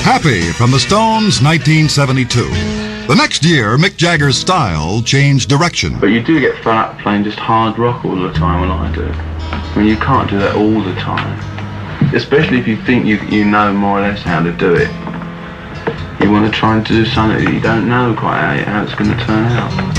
Happy from the Stones, 1972. The next year, Mick Jagger's style changed direction. But you do get fed up playing just hard rock all the time, and I do. I mean, you can't do that all the time. Especially if you think you know more or less how to do it. You want to try and do something that you don't know quite how it's going to turn out.